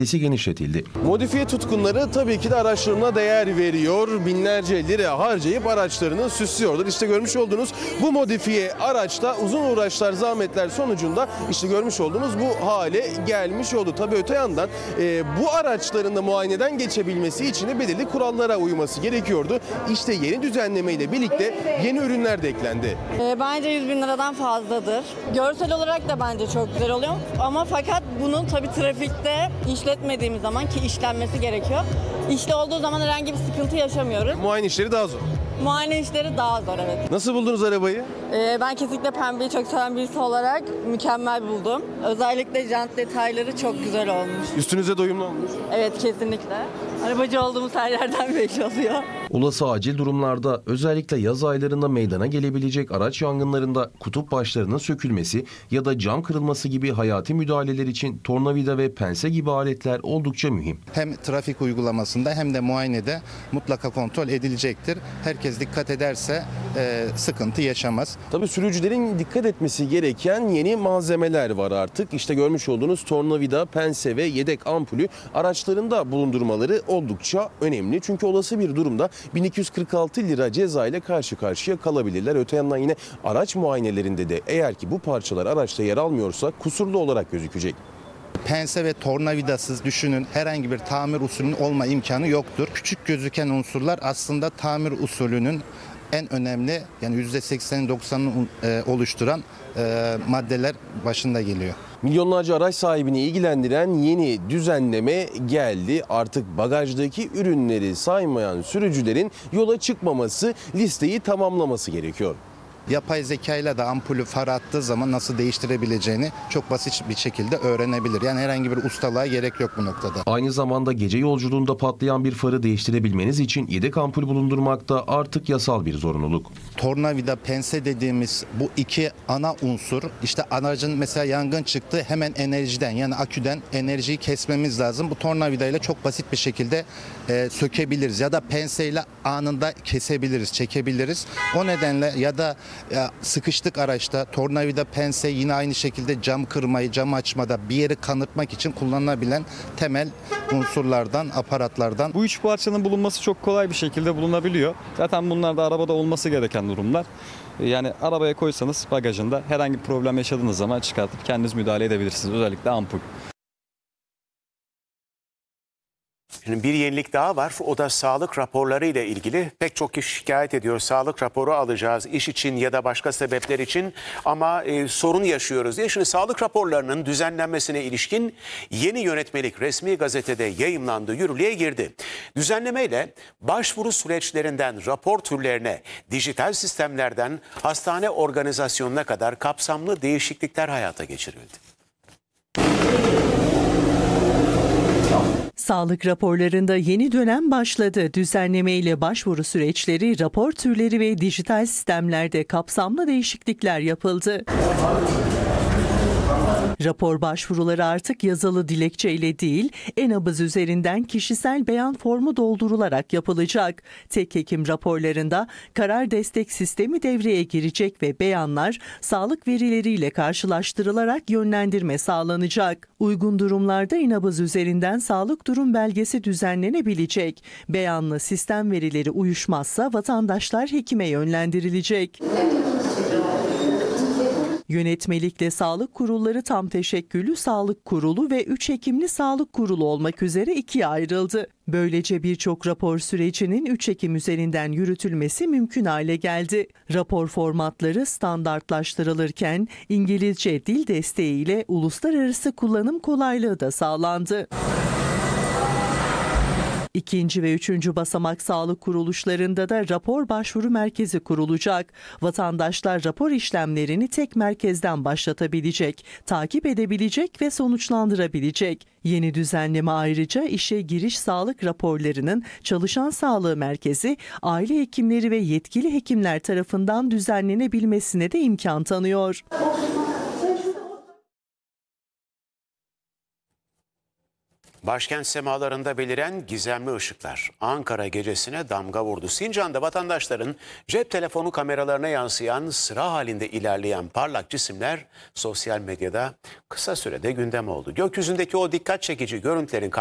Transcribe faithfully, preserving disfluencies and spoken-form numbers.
genişletildi. Modifiye tutkunları tabii ki de araçlarına değer veriyor. Binlerce lira harcayıp araçlarını süslüyorlar. İşte görmüş olduğunuz bu modifiye araçta uzun uğraşlar, zahmetler sonucunda işte görmüş olduğunuz bu hale gelmiş oldu. Tabii öte yandan e, bu araçların da muayeneden geçebilmesi için de belirli kurallara uyması gerekiyordu. İşte yeni düzenlemeyle birlikte yeni ürünler de eklendi. E, bence yüz bin liradan fazladır. Görsel olarak da bence çok güzel oluyor ama fakat bunun tabii trafikte işletmediğimiz zaman ki işlenmesi gerekiyor. İşte olduğu zaman herhangi bir sıkıntı yaşamıyoruz. Muayene işleri daha zor. Muayene işleri daha zor, evet. Nasıl buldunuz arabayı? Ee, ben kesinlikle pembeyi çok seven birisi olarak mükemmel buldum. Özellikle jant detayları çok güzel olmuş. Üstünüze doyumlu olmuş. Evet, kesinlikle. Arabacı olduğumuz her yerden belli oluyor. Olası acil durumlarda özellikle yaz aylarında meydana gelebilecek araç yangınlarında kutup başlarının sökülmesi ya da cam kırılması gibi hayati müdahaleler için tornavida ve pense gibi aletler oldukça mühim. Hem trafik uygulamasında hem de muayenede mutlaka kontrol edilecektir. Herkes dikkat ederse e, sıkıntı yaşamaz. Tabii sürücülerin dikkat etmesi gereken yeni malzemeler var artık. İşte görmüş olduğunuz tornavida, pense ve yedek ampulü araçlarında bulundurmaları oldukça önemli. Çünkü olası bir durumda bin iki yüz kırk altı lira ceza ile karşı karşıya kalabilirler. Öte yandan yine araç muayenelerinde de eğer ki bu parçalar araçta yer almıyorsa kusurlu olarak gözükecek. Pense ve tornavidasız düşünün, herhangi bir tamir usulünün olma imkanı yoktur. Küçük gözüken unsurlar aslında tamir usulünün en önemli, yani yüzde seksen doksanını oluşturan e, maddeler başında geliyor. Milyonlarca araç sahibini ilgilendiren yeni düzenleme geldi. Artık bagajdaki ürünleri saymayan sürücülerin yola çıkmaması, listeyi tamamlaması gerekiyor. Yapay zekayla da ampulü far attığı zaman nasıl değiştirebileceğini çok basit bir şekilde öğrenebilir. Yani herhangi bir ustalığa gerek yok bu noktada. Aynı zamanda gece yolculuğunda patlayan bir farı değiştirebilmeniz için yedek ampul bulundurmak da artık yasal bir zorunluluk. Tornavida, pense dediğimiz bu iki ana unsur, işte aracın mesela yangın çıktı, hemen enerjiden, yani aküden enerjiyi kesmemiz lazım. Bu tornavidayla çok basit bir şekilde e, sökebiliriz ya da penseyle anında kesebiliriz, çekebiliriz. O nedenle ya da ya sıkıştık araçta, tornavida, pense yine aynı şekilde cam kırmayı, cam açmada bir yeri kanırtmak için kullanılabilen temel unsurlardan, aparatlardan. Bu üç parçanın bulunması çok kolay bir şekilde bulunabiliyor. Zaten bunlar da arabada olması gereken durumlar. Yani arabaya koysanız bagajında herhangi bir problem yaşadığınız zaman çıkartıp kendiniz müdahale edebilirsiniz. Özellikle ampul. Şimdi bir yenilik daha var. O da sağlık raporları ile ilgili. Pek çok kişi şikayet ediyor. Sağlık raporu alacağız iş için ya da başka sebepler için ama e, sorun yaşıyoruz diye. Şimdi sağlık raporlarının düzenlenmesine ilişkin yeni yönetmelik resmi gazetede yayımlandı, yürürlüğe girdi. Düzenlemeyle başvuru süreçlerinden rapor türlerine, dijital sistemlerden hastane organizasyonuna kadar kapsamlı değişiklikler hayata geçirildi. Sağlık raporlarında yeni dönem başladı. Düzenlemeyle başvuru süreçleri, rapor türleri ve dijital sistemlerde kapsamlı değişiklikler yapıldı. Rapor başvuruları artık yazılı dilekçeyle değil, e-nabız üzerinden kişisel beyan formu doldurularak yapılacak. Tek hekim raporlarında karar destek sistemi devreye girecek ve beyanlar sağlık verileriyle karşılaştırılarak yönlendirme sağlanacak. Uygun durumlarda e-nabız üzerinden sağlık durum belgesi düzenlenebilecek. Beyanla sistem verileri uyuşmazsa vatandaşlar hekime yönlendirilecek. Yönetmelikle sağlık kurulları tam teşekküllü sağlık kurulu ve üç hekimli sağlık kurulu olmak üzere ikiye ayrıldı. Böylece birçok rapor sürecinin üç hekim üzerinden yürütülmesi mümkün hale geldi. Rapor formatları standartlaştırılırken İngilizce dil desteğiyle uluslararası kullanım kolaylığı da sağlandı. İkinci ve üçüncü basamak sağlık kuruluşlarında da rapor başvuru merkezi kurulacak. Vatandaşlar rapor işlemlerini tek merkezden başlatabilecek, takip edebilecek ve sonuçlandırabilecek. Yeni düzenleme ayrıca işe giriş sağlık raporlarının çalışan sağlığı merkezi, aile hekimleri ve yetkili hekimler tarafından düzenlenebilmesine de imkan tanıyor. Başkent semalarında beliren gizemli ışıklar Ankara gecesine damga vurdu. Sincan'da vatandaşların cep telefonu kameralarına yansıyan sıra halinde ilerleyen parlak cisimler sosyal medyada kısa sürede gündem oldu. Gökyüzündeki o dikkat çekici görüntülerin